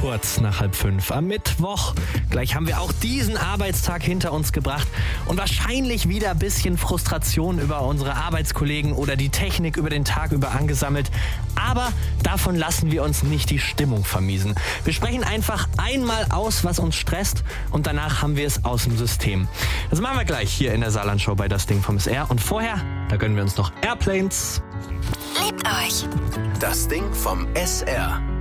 kurz nach 4:30 am Mittwoch. Gleich haben wir auch diesen Arbeitstag hinter uns gebracht und wahrscheinlich wieder ein bisschen Frustration über unsere Arbeitskollegen oder die Technik über den Tag über angesammelt. Aber davon lassen wir uns nicht die Stimmung vermiesen. Wir sprechen einfach einmal aus, was uns stresst, und danach haben wir es aus dem System. Das machen wir gleich hier in der Saarland-Show bei Das Ding vom SR. Und vorher, da gönnen wir uns noch Airplanes. Liebt euch. Das Ding vom SR.